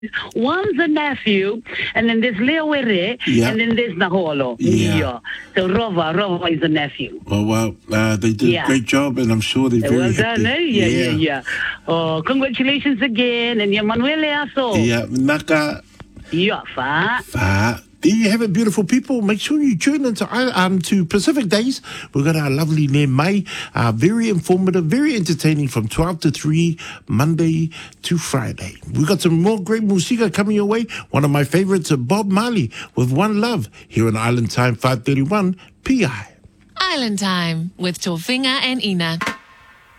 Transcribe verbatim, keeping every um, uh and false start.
One's a nephew, and then there's Leo Were, Yeah. and then there's Naholo. Yeah. So Rova, Rova is a nephew. Oh, well, uh, they did Yeah. a great job, and I'm sure they're very Well happy. done, eh? Yeah, yeah, yeah. Oh, congratulations again, and your Manuel Aso. Yeah, Naka, Yeah, fa. fa. There you have it, beautiful people. Make sure you tune into um to Pacific Days. We've got our lovely Ne Mai, uh, very informative, very entertaining from twelve to three, Monday to Friday. We've got some more great musica coming your way. One of my favorites, uh, Bob Marley with One Love, here on Island Time five thirty-one P I. Island Time with Tofinga and Ina.